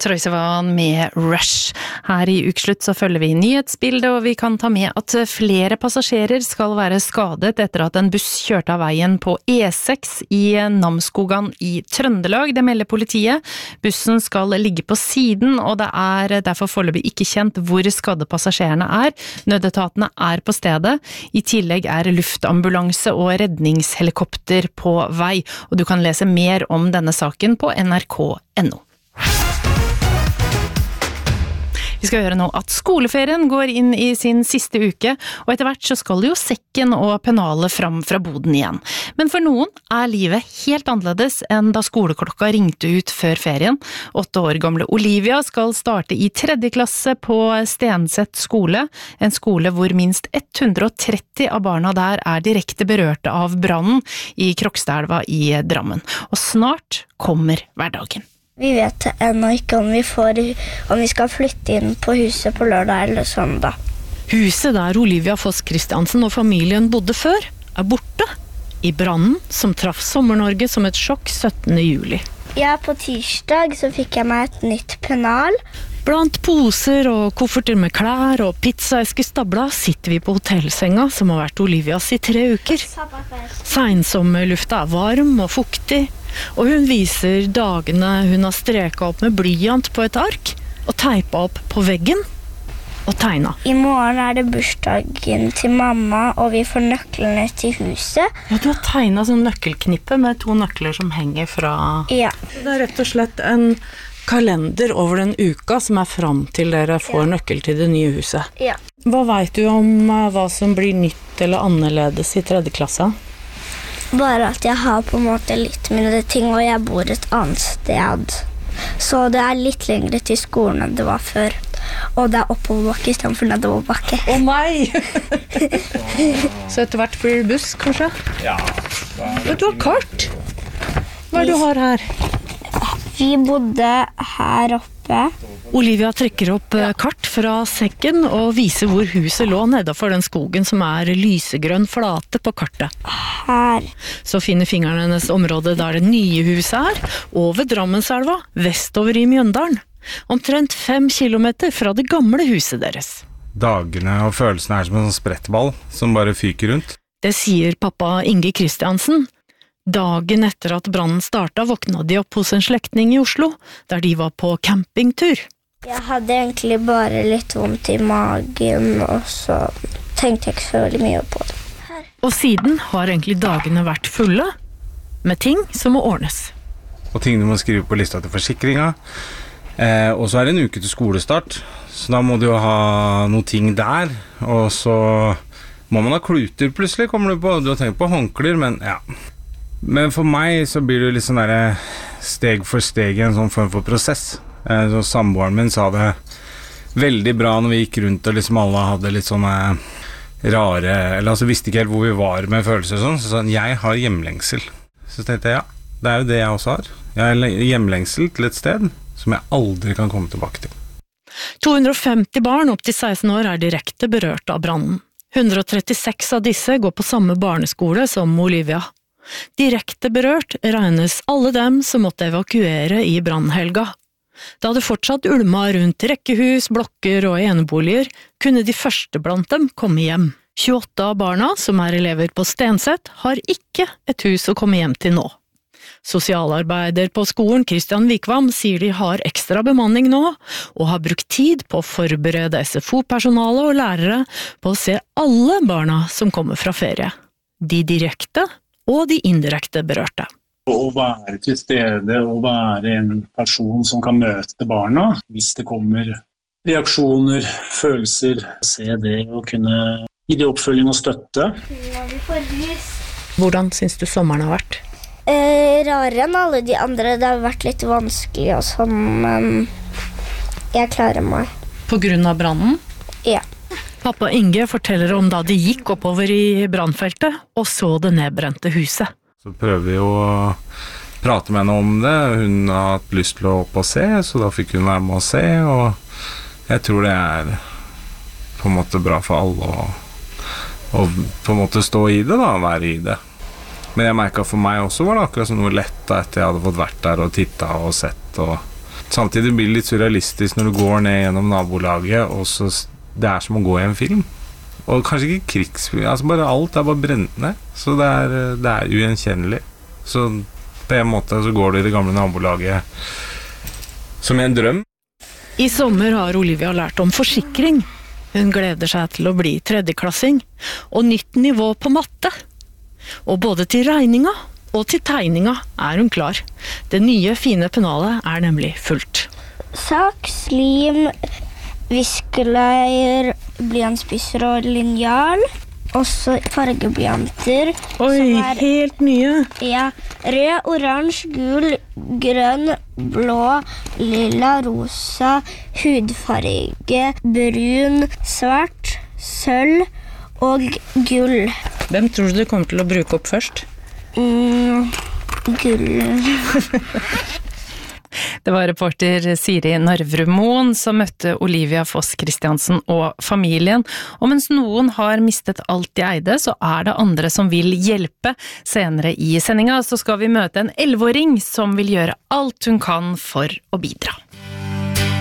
Troye Sivan med Rush. Her i Ukeslutt så følger vi nyhetsbildet, og vi kan ta med at flere passasjerer skal være skadet etter at en buss kjørte av veien på E6 i Namsskogan i Trøndelag. Det melder politiet. Bussen skal ligge på siden, og det er derfor foreløpig ikke kjent hvor skadde passasjerene er. Nødetatene er på stedet. I tillegg er luftambulanse og redningshelikopter på vei, og du kan lese mer om denne saken på nrk.no. Vi skal høre nå at skoleferien går inn i sin siste uke, og etter hvert så skal jo sekken og pennalet fram fra boden igjen. Men for noen er livet helt annerledes enn da skoleklokka ringte ut før ferien. 8 år gamle Olivia skal starte i 3. klasse på Stenseth skole, en skole hvor minst 130 av barna der er direkte berørte av brannen i Krokstadelva i Drammen. Og snart kommer hverdagen. Vi vet ennå ikke om vi skal flytte inn på huset på lørdag eller søndag. Huset der Olivia Foss Christiansen og familien bodde før, er borte i brannen som traff Sommer-Norge som et sjokk 17. juli. Ja, på tirsdag så fikk jeg meg et nytt pennal. Blant poser og kofferter med klær og pizzaesker stabla sitter vi på hotellsenga som har vært Olivias i 3 uker. Seinsommerlufta er varm og fuktig, og hun viser dagene hun har streket opp med blyant på et ark og teipet opp på veggen og tegnet. I morgen er det bursdagen til mamma, og vi får nøklene til huset. Ja, du har tegnet sånn nøkkelknippe med 2 nøkler som henger fra... Ja. Det er rett og slett en kalender over den uka som er fram til dere får nøkkel til det nye huset. Ja. Hva vet du om hva som blir nytt eller annerledes i 3. klasse? Bare at jeg har på en måte litt mindre ting, og jeg bor et annet sted. Så det er litt lengre til skolen enn det var før. Og det er oppoverbakke i stedet for nedoverbakke. Å nei! Så etter hvert blir det buss, kanskje? Ja. Du har kart. Hva er det du har her? Vi bodde her oppe. Olivia trekker opp kart fra sekken og viser hvor huset lå nedenfor den skogen som er lysegrønn flate på kartet. Her. Så finner fingrene hennes området der det nye huset er, over Drammenselva, vestover i Mjøndalen. Omtrent 5 kilometer fra det gamle huset deres. Dagene og følelsene er som en sånn sprettball som bare fyker rundt. Det sier pappa Inge Kristiansen. Dagen etter at brannen startet, våkna de opp hos en slektning i Oslo, der de var på campingtur. Jeg hadde egentlig bare litt vondt i magen, og så tenkte jeg ikke så veldig mye på det. Her. Og siden har egentlig dagene vært fulle, med ting som må ordnes. Og ting du må skrive på lista til forsikringa. Og så er det en uke til skolestart, så da må du jo ha noen ting der, og så må man ha kluter plutselig, kommer du på. Du har tenkt på håndklær, men ja. Men for meg så blir det litt sånn der steg for steg en sånn form for prosess. Så samboeren min sa det veldig bra når vi gikk rundt og liksom alle hadde litt sånne rare, eller altså visste ikke helt hvor vi var med følelser og sånn, så sa han, jeg har hjemlengsel. Så tenkte jeg, ja, det er jo det jeg også har. Jeg har hjemlengsel til et sted som jeg aldri kan komme tilbake til. 250 barn opp til 16 år er direkte berørt av brannen. 136 av disse går på samme barneskole som Olivia. Direkte berørt regnes alle dem som måtte evakuere i brannhelga. Da det fortsatt ulma rundt rekkehus, blokker og eneboliger, kunne de første blant dem komme hjem. 28 av barna, som er elever på Stenseth, har ikke et hus å komme hjem til nå. Sosialarbeider på skolen Kristian Vikvam sier de har ekstra bemanning nå, og har brukt tid på å forberede SFO-personale og lærere på å se alle barna som kommer fra ferie. De direkte og de indirekte berørte. Å være til stede og være en person som kan møte barna hvis det kommer reaksjoner, følelser, se det og kunne gi det oppfølging og støtte. Hvordan synes du sommeren har vært? Rarere enn alle de andre. Det har vært litt vanskelig og sånn, men jeg klarer meg. På grunn av brannen? Ja. Pappa Inge forteller om da de gikk oppover i brannfeltet og så det nedbrente huset. Så prøver vi jo å prate med henne om det. Hun har hatt lyst til å opp og se, så da fikk hun være med å se, og jeg tror det er på en måte bra for alle å på en måte stå i det da, være i det. Men jeg merket for meg også var det akkurat som noe lett da, etter jeg hadde fått vært der og tittet og sett og samtidig blir det litt surrealistisk når du går ned gjennom nabolaget, og så det som å gå i en film. Og kanskje ikke krigsfilm, altså bare alt bare brent ned, så det er ugjenkjennelig. Så på en måte så går du i det gamle nabolaget som i en drøm. I sommer har Olivia lært om forsikring. Hun gleder seg til å bli tredjeklassing, og nytt nivå på matte. Og både til regninga og til tegninga er hun klar. Det nye, fine pennalet er nemlig fullt. Saks, lim, viskeleier, blyantspisser og linjal. Også fargeblyanter. Oi, helt nye. Ja, rød, oransje, gul, grønn, blå, lilla, rosa, hudfarge, brun, svart, sølv og gull. Hvem tror du kommer til å bruke opp først? Gull. Det var reporter Siri Narvrumoen som møtte Olivia Foss Christiansen og familien. Og mens noen har mistet alt de eide, så er det andre som vil hjelpe. Senere i sendinga så skal vi møte en 11-åring som vil gjøre alt hun kan for å bidra.